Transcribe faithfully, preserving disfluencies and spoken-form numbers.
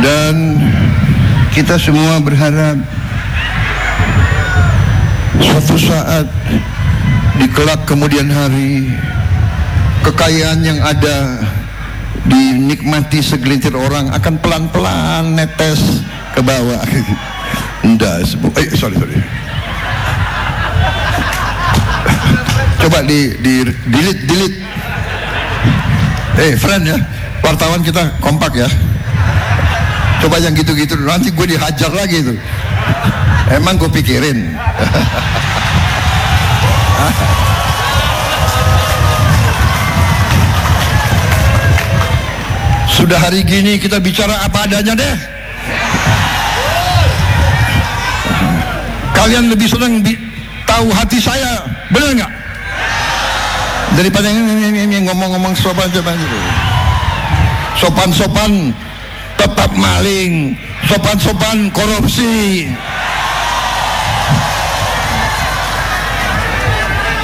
Dan kita semua berharap suatu saat di kelak kemudian hari kekayaan yang ada dinikmati segelintir orang akan pelan-pelan netes ke bawah. Enggak, eh sorry sorry. Coba di, di delete delete. Eh friend ya, wartawan kita kompak ya. Coba yang gitu-gitu nanti gue dihajar lagi tuh. Emang gue pikirin. Sudah hari gini kita bicara apa adanya deh. Kalian lebih senang bi tahu hati saya, benar nggak? Daripada yang ngomong-ngomong sopan-sopan gitu. Sopan-sopan tetap maling, sopan-sopan korupsi.